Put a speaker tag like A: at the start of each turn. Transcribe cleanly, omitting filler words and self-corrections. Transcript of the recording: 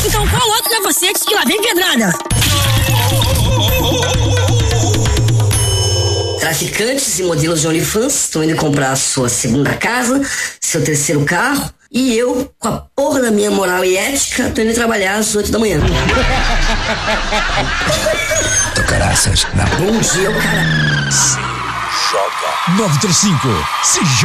A: Então qual outro Leva-Sex que lá vem pedrada? Traficantes e modelos de OnlyFans estão indo comprar a sua segunda casa, seu terceiro carro, e eu, com a porra da minha moral e ética, tô indo trabalhar às 8 da manhã.
B: Tocaraças, não.
A: Bom dia, cara.
B: Se joga. 935, se joga.